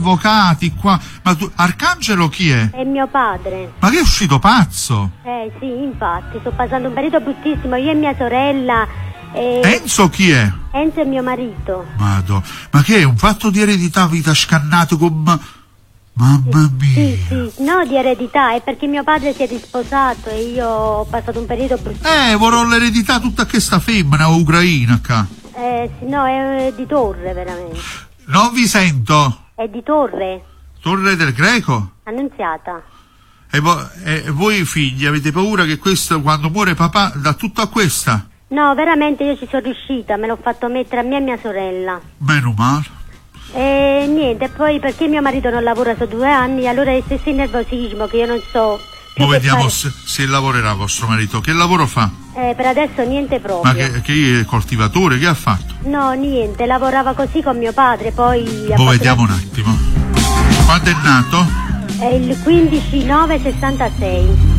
avvocati qua. Ma tu, Arcangelo chi è? È mio padre. Ma che è uscito pazzo? Sì, infatti, sto passando un periodo bruttissimo, io e mia sorella. Enzo chi è? Enzo è mio marito. Ma che è un fatto di eredità, vita scannato con... Mamma mia. Sì, no, di eredità, è perché mio padre si è risposato e io ho passato un periodo bruttissimo. Vorrò l'eredità tutta questa femmina ucraina qua. Sì, no, è di Torre veramente. Non vi sento. È di Torre. Torre del Greco? Annunziata. E voi figli avete paura che questo, quando muore papà, dà tutto a questa? No, veramente io ci sono riuscita, me l'ho fatto mettere a me e mia sorella. Meno male. E niente, poi perché mio marito non lavora da 2 anni, allora è stesso nervosismo che io non so più. Ma vediamo se lavorerà vostro marito. Che lavoro fa? Per adesso niente proprio. Ma che è coltivatore? Che ha fatto? No, niente, lavorava così con mio padre, poi... Vediamo un attimo. Quando è nato? È il 15/9/66.